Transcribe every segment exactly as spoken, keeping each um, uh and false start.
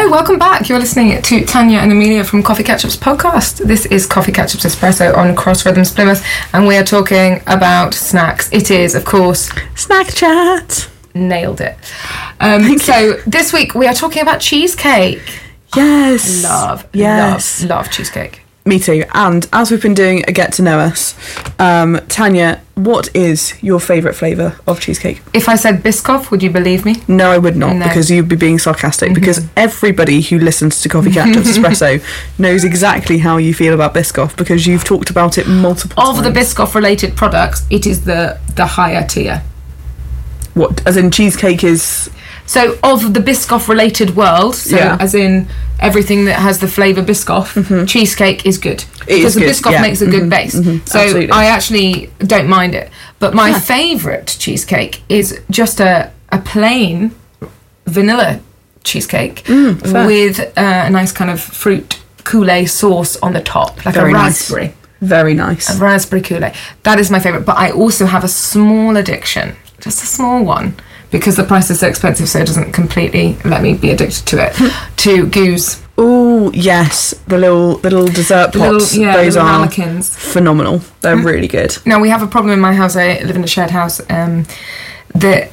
Hello, welcome back. You're listening to Tanya and Amelia from Coffee Catch-Up's podcast. This is Coffee Catch-Up's Espresso on Cross Rhythms Plymouth, and we are talking about snacks. It is, of course, Snack Chat. Nailed it. Um, so this week we are talking about cheesecake. Yes. Oh, love, yes. love, love cheesecake. Me too. And as we've been doing a Get to Know Us, um, Tanya, what is your favourite flavour of cheesecake? If I said Biscoff, would you believe me? No, I would not, No. because you'd be being sarcastic. Mm-hmm. Because everybody who listens to Coffee Catch-Up's Espresso knows exactly how you feel about Biscoff, because you've talked about it multiple Of times. the Biscoff-related products, it is the, the higher tier. What, as in cheesecake is... So, of the Biscoff-related world, so Yeah. as in everything that has the flavour Biscoff, Mhm. cheesecake is good. It because is the good, Biscoff yeah. makes a good Mhm, base. mhm, So, absolutely. I actually don't mind it. But my Yeah. favourite cheesecake is just a, a plain vanilla cheesecake Mm, fair. with uh, a nice kind of fruit Kool-Aid sauce on the top, like Very a nice. raspberry. Very nice. A raspberry Kool-Aid. That is my favourite. But I also have a small addiction, just a small one, because the price is so expensive, so it doesn't completely let me be addicted to it, to goose. Oh, yes. The little the little dessert The pots. little, yeah, Those little are ramekins. phenomenal. They're really good. Now, we have a problem in my house. I live in a shared house, um, that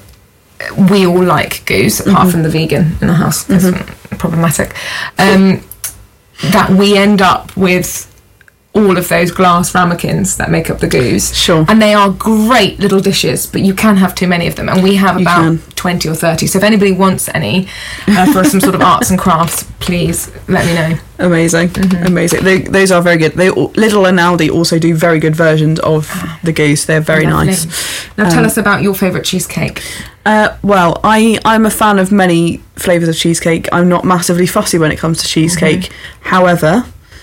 we all like goose, apart Mm-hmm. from the vegan in the house. That's problematic. Um, that we end up with all of those glass ramekins that make up the goose. Sure. And they are great little dishes, but you can have too many of them. And we have You about can. twenty or thirty. So if anybody wants any uh, for some sort of arts and crafts, please let me know. Amazing, Mm-hmm. amazing. They, those are very good. They all- Lidl and Aldi also do very good versions of the goose. They're very Lovely. nice. Now tell Um, us about your favourite cheesecake. Uh, well, I I'm a fan of many flavours of cheesecake. I'm not massively fussy when it comes to cheesecake. Mm-hmm. However,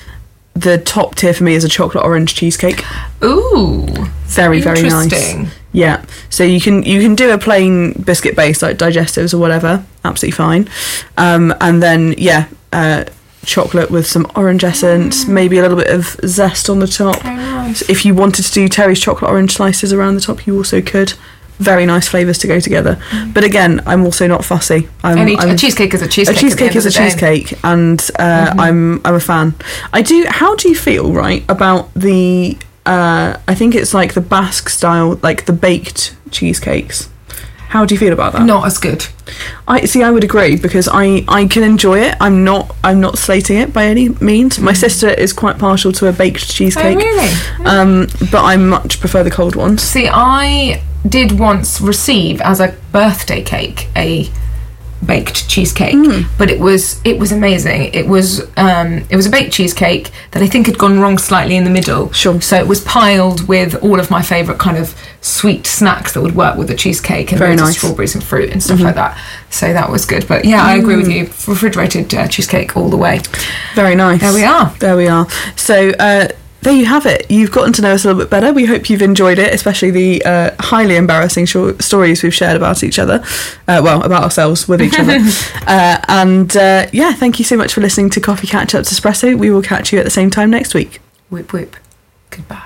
the top tier for me is a chocolate orange cheesecake. Ooh, Very very nice. interesting. Yeah. So you can you can do a plain biscuit base like digestives or whatever. Absolutely fine. Um, and then yeah. Uh, chocolate with some orange essence, maybe a little bit of zest on the top. Very nice. If you wanted to do Terry's chocolate orange slices around the top, you also could. Very nice flavours to go together. But again, I'm also not fussy. I'm, Any, I'm, a cheesecake is a a cheesecake. cheesecake is a cheesecake, and uh, Mhm. I'm I'm a fan. I do. How do you feel, right, about the? Uh, I think it's like the Basque style, like the baked cheesecakes. How do you feel about that? Not as good. I see. I would agree, because I, I can enjoy it. I'm not I'm not slating it by any means. My sister is quite partial to a baked cheesecake, Oh, really? um, but I much prefer the cold ones. See, I did once receive as a birthday cake a baked cheesecake, Mm. but it was it was amazing. It was um, it was a baked cheesecake that I think had gone wrong slightly in the middle. Sure. So it was piled with all of my favourite kind of sweet snacks that would work with the cheesecake, and Very loads of nice. strawberries and fruit and stuff Mhm. like that. So that was good. But yeah, I agree with Mm. you. Refrigerated uh, cheesecake all the way. Very nice. There we are. There we are. So uh, there you have it. You've gotten to know us a little bit better. We hope you've enjoyed it, especially the uh, highly embarrassing short stories we've shared about each other. Uh, well, about ourselves with each other. uh, and uh, yeah, thank you so much for listening to Coffee Catch-Up's Espresso. We will catch you at the same time next week. Whip whip. Goodbye.